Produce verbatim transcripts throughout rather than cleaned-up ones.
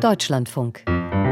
Deutschlandfunk.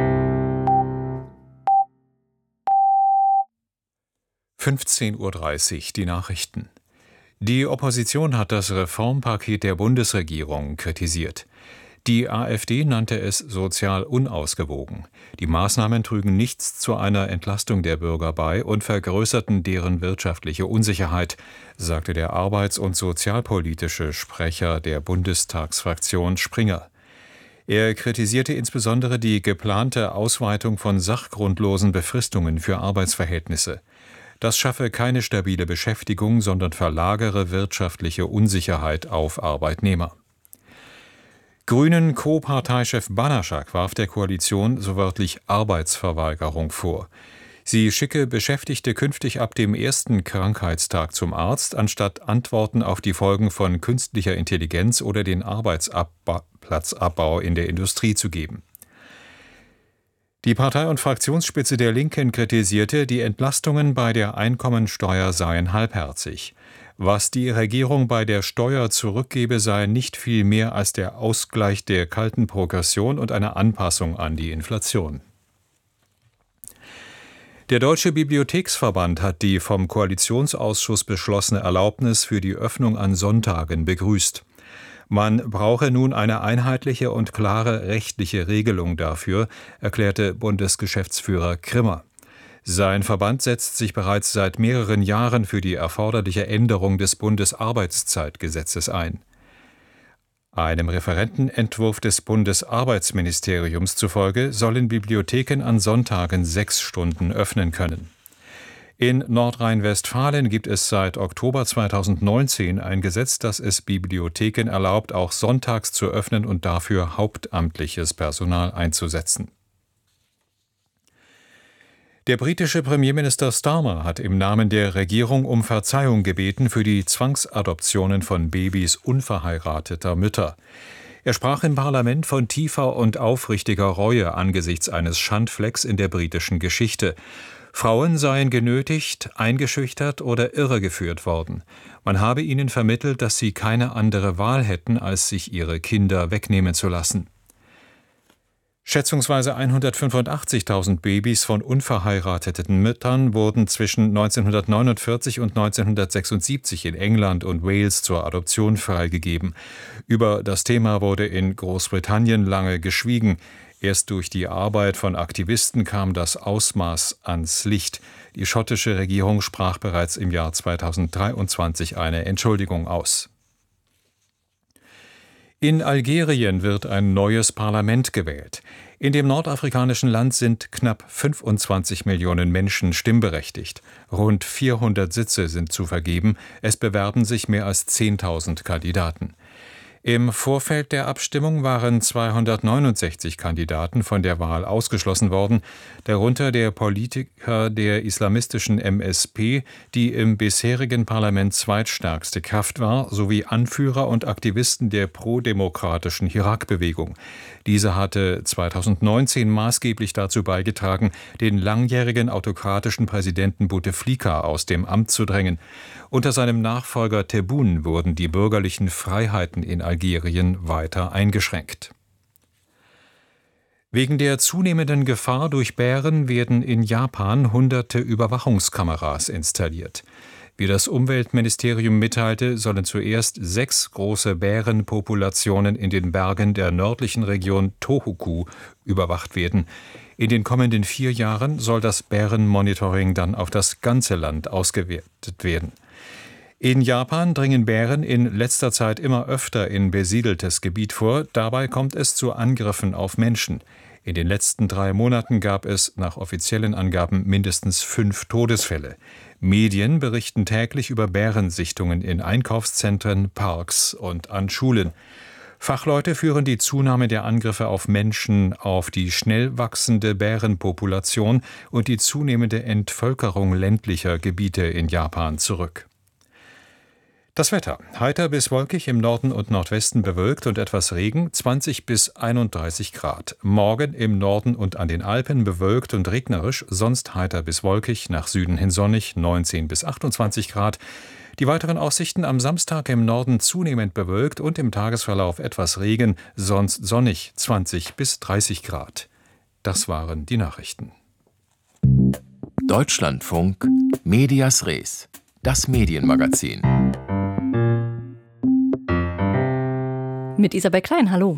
fünfzehn Uhr dreißig, die Nachrichten. Die Opposition hat das Reformpaket der Bundesregierung kritisiert. Die AfD nannte es sozial unausgewogen. Die Maßnahmen trügen nichts zu einer Entlastung der Bürger bei und vergrößerten deren wirtschaftliche Unsicherheit, sagte der arbeits- und sozialpolitische Sprecher der Bundestagsfraktion Springer. Er kritisierte insbesondere die geplante Ausweitung von sachgrundlosen Befristungen für Arbeitsverhältnisse. Das schaffe keine stabile Beschäftigung, sondern verlagere wirtschaftliche Unsicherheit auf Arbeitnehmer. Grünen Co-Parteichef Banaschak warf der Koalition so wörtlich Arbeitsverweigerung vor. Sie schicke Beschäftigte künftig ab dem ersten Krankheitstag zum Arzt, anstatt Antworten auf die Folgen von künstlicher Intelligenz oder den Arbeitsplatzabbau in der Industrie zu geben. Die Partei- und Fraktionsspitze der Linken kritisierte, die Entlastungen bei der Einkommensteuer seien halbherzig. Was die Regierung bei der Steuer zurückgebe, sei nicht viel mehr als der Ausgleich der kalten Progression und eine Anpassung an die Inflation. Der Deutsche Bibliotheksverband hat die vom Koalitionsausschuss beschlossene Erlaubnis für die Öffnung an Sonntagen begrüßt. Man brauche nun eine einheitliche und klare rechtliche Regelung dafür, erklärte Bundesgeschäftsführer Krimmer. Sein Verband setzt sich bereits seit mehreren Jahren für die erforderliche Änderung des Bundesarbeitszeitgesetzes ein. Einem Referentenentwurf des Bundesarbeitsministeriums zufolge sollen Bibliotheken an Sonntagen sechs Stunden öffnen können. In Nordrhein-Westfalen gibt es seit Oktober zweitausendneunzehn ein Gesetz, das es Bibliotheken erlaubt, auch sonntags zu öffnen und dafür hauptamtliches Personal einzusetzen. Der britische Premierminister Starmer hat im Namen der Regierung um Verzeihung gebeten für die Zwangsadoptionen von Babys unverheirateter Mütter. Er sprach im Parlament von tiefer und aufrichtiger Reue angesichts eines Schandflecks in der britischen Geschichte. Frauen seien genötigt, eingeschüchtert oder irregeführt worden. Man habe ihnen vermittelt, dass sie keine andere Wahl hätten, als sich ihre Kinder wegnehmen zu lassen. Schätzungsweise hundertfünfundachtzigtausend Babys von unverheirateten Müttern wurden zwischen neunzehnhundertneunundvierzig und neunzehnhundertsechsundsiebzig in England und Wales zur Adoption freigegeben. Über das Thema wurde in Großbritannien lange geschwiegen. Erst durch die Arbeit von Aktivisten kam das Ausmaß ans Licht. Die schottische Regierung sprach bereits im Jahr zweitausenddreiundzwanzig eine Entschuldigung aus. In Algerien wird ein neues Parlament gewählt. In dem nordafrikanischen Land sind knapp fünfundzwanzig Millionen Menschen stimmberechtigt. Rund vierhundert Sitze sind zu vergeben. Es bewerben sich mehr als zehntausend Kandidaten. Im Vorfeld der Abstimmung waren zweihundertneunundsechzig Kandidaten von der Wahl ausgeschlossen worden, darunter der Politiker der islamistischen M S P, die im bisherigen Parlament zweitstärkste Kraft war, sowie Anführer und Aktivisten der prodemokratischen Hirak-Bewegung. Diese hatte zweitausendneunzehn maßgeblich dazu beigetragen, den langjährigen autokratischen Präsidenten Bouteflika aus dem Amt zu drängen. Unter seinem Nachfolger Tebboune wurden die bürgerlichen Freiheiten in Algerien weiter eingeschränkt. Wegen der zunehmenden Gefahr durch Bären werden in Japan hunderte Überwachungskameras installiert. Wie das Umweltministerium mitteilte, sollen zuerst sechs große Bärenpopulationen in den Bergen der nördlichen Region Tohoku überwacht werden. In den kommenden vier Jahren soll das Bärenmonitoring dann auf das ganze Land ausgeweitet werden. In Japan dringen Bären in letzter Zeit immer öfter in besiedeltes Gebiet vor. Dabei kommt es zu Angriffen auf Menschen. In den letzten drei Monaten gab es nach offiziellen Angaben mindestens fünf Todesfälle. Medien berichten täglich über Bärensichtungen in Einkaufszentren, Parks und an Schulen. Fachleute führen die Zunahme der Angriffe auf Menschen auf die schnell wachsende Bärenpopulation und die zunehmende Entvölkerung ländlicher Gebiete in Japan zurück. Das Wetter. Heiter bis wolkig, im Norden und Nordwesten bewölkt und etwas Regen, zwanzig bis einunddreißig Grad. Morgen im Norden und an den Alpen bewölkt und regnerisch, sonst heiter bis wolkig, nach Süden hin sonnig, neunzehn bis achtundzwanzig Grad. Die weiteren Aussichten: am Samstag im Norden zunehmend bewölkt und im Tagesverlauf etwas Regen, sonst sonnig, zwanzig bis dreißig Grad. Das waren die Nachrichten. Deutschlandfunk Medias Res, das Medienmagazin. Mit Isabel Klein, hallo.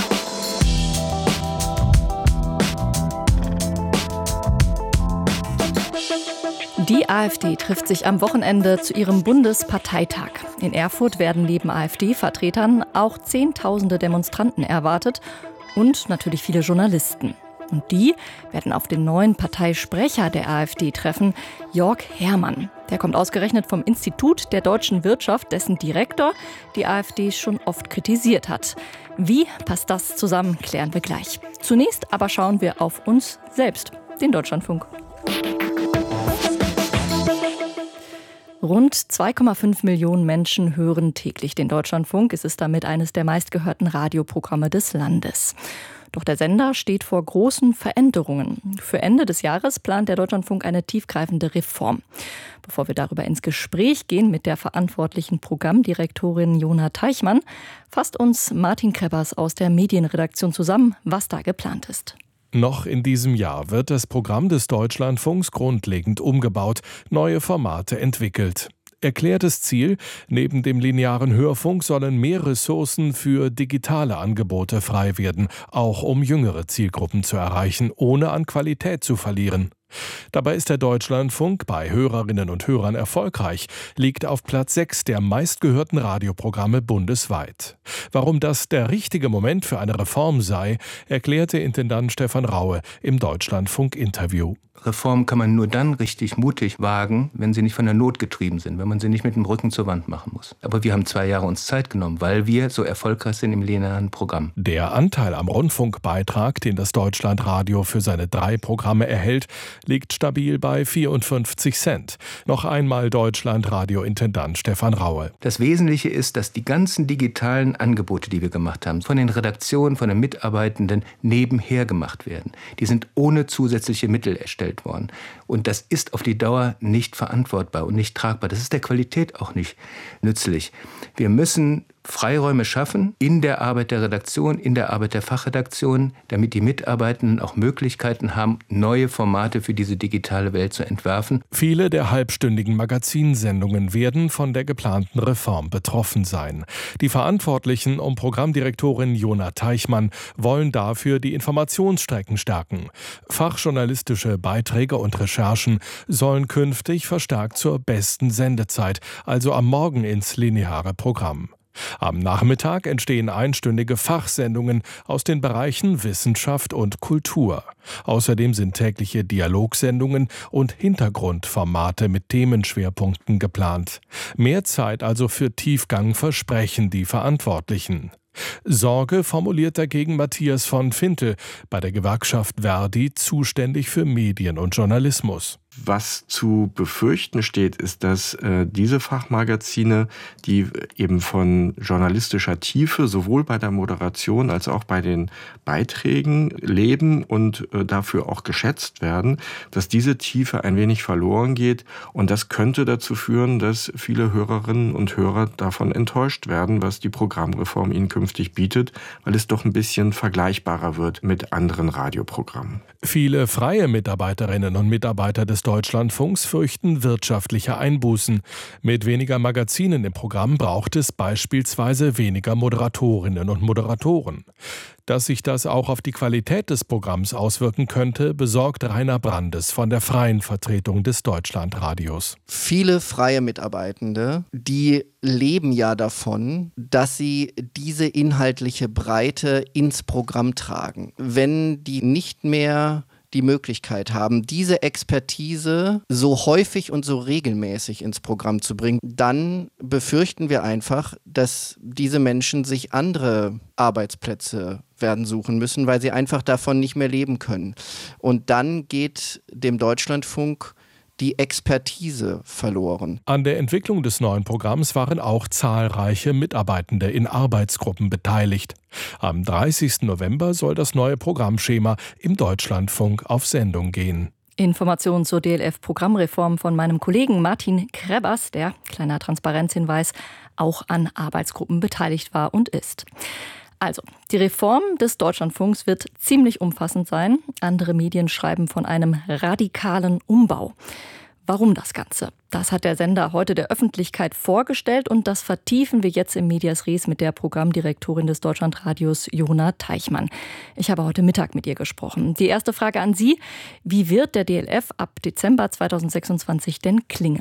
Die AfD trifft sich am Wochenende zu ihrem Bundesparteitag. In Erfurt werden neben AfD-Vertretern auch Zehntausende Demonstranten erwartet und natürlich viele Journalisten. Und die werden auf den neuen Parteisprecher der AfD treffen, Jörg Herrmann. Der kommt ausgerechnet vom Institut der deutschen Wirtschaft, dessen Direktor die AfD schon oft kritisiert hat. Wie passt das zusammen, klären wir gleich. Zunächst aber schauen wir auf uns selbst, den Deutschlandfunk. Rund zwei Komma fünf Millionen Menschen hören täglich den Deutschlandfunk. Es ist damit eines der meistgehörten Radioprogramme des Landes. Doch der Sender steht vor großen Veränderungen. Für Ende des Jahres plant der Deutschlandfunk eine tiefgreifende Reform. Bevor wir darüber ins Gespräch gehen mit der verantwortlichen Programmdirektorin Jona Teichmann, fasst uns Martin Krebbers aus der Medienredaktion zusammen, was da geplant ist. Noch in diesem Jahr wird das Programm des Deutschlandfunks grundlegend umgebaut, neue Formate entwickelt. Erklärtes Ziel: Neben dem linearen Hörfunk sollen mehr Ressourcen für digitale Angebote frei werden, auch um jüngere Zielgruppen zu erreichen, ohne an Qualität zu verlieren. Dabei ist der Deutschlandfunk bei Hörerinnen und Hörern erfolgreich, liegt auf Platz sechs der meistgehörten Radioprogramme bundesweit. Warum das der richtige Moment für eine Reform sei, erklärte Intendant Stefan Raue im Deutschlandfunk-Interview. Reformen kann man nur dann richtig mutig wagen, wenn sie nicht von der Not getrieben sind, wenn man sie nicht mit dem Rücken zur Wand machen muss. Aber wir haben zwei Jahre uns Zeit genommen, weil wir so erfolgreich sind im linearen Programm. Der Anteil am Rundfunkbeitrag, den das Deutschlandradio für seine drei Programme erhält, liegt stabil bei vierundfünfzig Cent. Noch einmal Deutschlandradio-Intendant Stefan Raue. Das Wesentliche ist, dass die ganzen digitalen Angebote, die wir gemacht haben, von den Redaktionen, von den Mitarbeitenden nebenher gemacht werden. Die sind ohne zusätzliche Mittel erstellt worden. Und das ist auf die Dauer nicht verantwortbar und nicht tragbar. Das ist der Qualität auch nicht nützlich. Wir müssen Freiräume schaffen in der Arbeit der Redaktion, in der Arbeit der Fachredaktion, damit die Mitarbeitenden auch Möglichkeiten haben, neue Formate für diese digitale Welt zu entwerfen. Viele der halbstündigen Magazinsendungen werden von der geplanten Reform betroffen sein. Die Verantwortlichen um Programmdirektorin Jona Teichmann wollen dafür die Informationsstrecken stärken. Fachjournalistische Beiträge und Recherchen sollen künftig verstärkt zur besten Sendezeit, also am Morgen, ins lineare Programm. Am Nachmittag entstehen einstündige Fachsendungen aus den Bereichen Wissenschaft und Kultur. Außerdem sind tägliche Dialogsendungen und Hintergrundformate mit Themenschwerpunkten geplant. Mehr Zeit also für Tiefgang versprechen die Verantwortlichen. Sorge formuliert dagegen Matthias von Fintel, bei der Gewerkschaft Verdi zuständig für Medien und Journalismus. Was zu befürchten steht, ist, dass äh, diese Fachmagazine, die eben von journalistischer Tiefe sowohl bei der Moderation als auch bei den Beiträgen leben und äh, dafür auch geschätzt werden, dass diese Tiefe ein wenig verloren geht. Und das könnte dazu führen, dass viele Hörerinnen und Hörer davon enttäuscht werden, was die Programmreform ihnen künftig bietet, weil es doch ein bisschen vergleichbarer wird mit anderen Radioprogrammen. Viele freie Mitarbeiterinnen und Mitarbeiter des Deutschlandfunks fürchten wirtschaftliche Einbußen. Mit weniger Magazinen im Programm braucht es beispielsweise weniger Moderatorinnen und Moderatoren. Dass sich das auch auf die Qualität des Programms auswirken könnte, besorgt Rainer Brandes von der freien Vertretung des Deutschlandradios. Viele freie Mitarbeitende, die leben ja davon, dass sie diese inhaltliche Breite ins Programm tragen. Wenn die nicht mehr die Möglichkeit haben, diese Expertise so häufig und so regelmäßig ins Programm zu bringen, dann befürchten wir einfach, dass diese Menschen sich andere Arbeitsplätze werden suchen müssen, weil sie einfach davon nicht mehr leben können. Und dann geht dem Deutschlandfunk die Expertise verloren. An der Entwicklung des neuen Programms waren auch zahlreiche Mitarbeitende in Arbeitsgruppen beteiligt. Am dreißigsten November soll das neue Programmschema im Deutschlandfunk auf Sendung gehen. Informationen zur D L F-Programmreform von meinem Kollegen Martin Krebers, der, kleiner Transparenzhinweis, auch an Arbeitsgruppen beteiligt war und ist. Also, die Reform des Deutschlandfunks wird ziemlich umfassend sein. Andere Medien schreiben von einem radikalen Umbau. Warum das Ganze? Das hat der Sender heute der Öffentlichkeit vorgestellt und das vertiefen wir jetzt im Medias Res mit der Programmdirektorin des Deutschlandradios, Jona Teichmann. Ich habe heute Mittag mit ihr gesprochen. Die erste Frage an Sie: Wie wird der D L F ab Dezember zweitausendsechsundzwanzig denn klingen?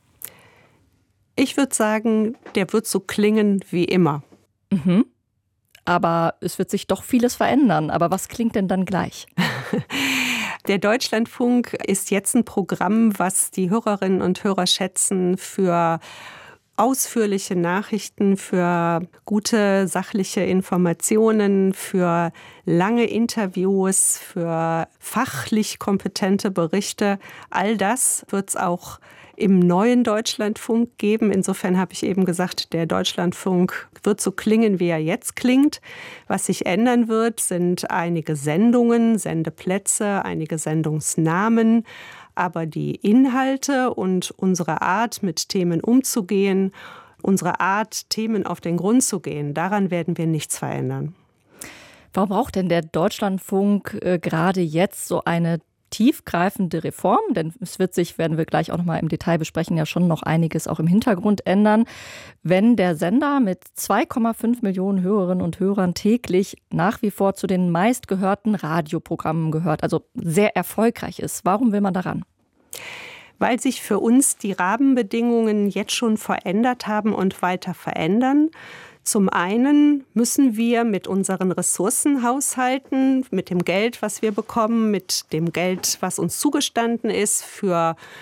Ich würde sagen, der wird so klingen wie immer. Mhm. Aber es wird sich doch vieles verändern. Aber was klingt denn dann gleich? Der Deutschlandfunk ist jetzt ein Programm, was die Hörerinnen und Hörer schätzen für ausführliche Nachrichten, für gute sachliche Informationen, für lange Interviews, für fachlich kompetente Berichte. All das wird es auch im neuen Deutschlandfunk geben. Insofern habe ich eben gesagt, der Deutschlandfunk wird so klingen, wie er jetzt klingt. Was sich ändern wird, sind einige Sendungen, Sendeplätze, einige Sendungsnamen. Aber die Inhalte und unsere Art, mit Themen umzugehen, unsere Art, Themen auf den Grund zu gehen, daran werden wir nichts verändern. Warum braucht denn der Deutschlandfunk äh, gerade jetzt so eine tiefgreifende Reform? Denn es wird sich, werden wir gleich auch noch mal im Detail besprechen, ja schon noch einiges auch im Hintergrund ändern, wenn der Sender mit zwei Komma fünf Millionen Hörerinnen und Hörern täglich nach wie vor zu den meistgehörten Radioprogrammen gehört, also sehr erfolgreich ist. Warum will man daran? Weil sich für uns die Rahmenbedingungen jetzt schon verändert haben und weiter verändern. Zum einen müssen wir mit unseren Ressourcen haushalten, mit dem Geld, was wir bekommen, mit dem Geld, was uns zugestanden ist für